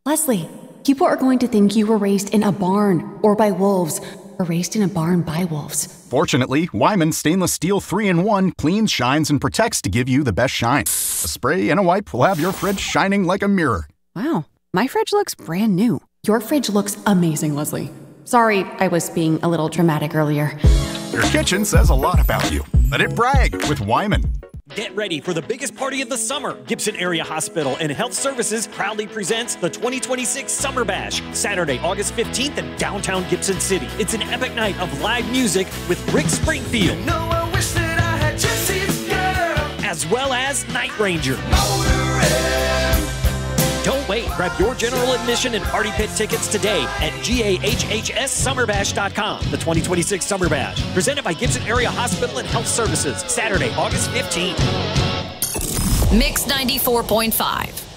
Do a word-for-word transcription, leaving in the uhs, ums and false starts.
Leslie, people are going to think you were raised in a barn or by wolves or raised in a barn by wolves. Fortunately, Wyman Stainless Steel three in one cleans, shines, and protects to give you the best shine. A spray and a wipe will have your fridge shining like a mirror. Wow, my fridge looks brand new. Your fridge looks amazing, Leslie. Sorry, I was being a little dramatic earlier. Your kitchen says a lot about you. Let it brag with Wyman. Get ready for the biggest party of the summer. Gibson Area Hospital and Health Services proudly presents the twenty twenty-six Summer Bash, Saturday, August fifteenth in downtown Gibson City. It's an epic night of live music with Rick Springfield, You know, I wish that I had Jesse's girl. as well as Night Ranger. Motoring. Don't wait. Grab your general admission and party pit tickets today at G A H H S summer bash dot com. The twenty twenty-six Summer Bash, presented by Gibson Area Hospital and Health Services, Saturday, August fifteenth. Mix ninety-four point five.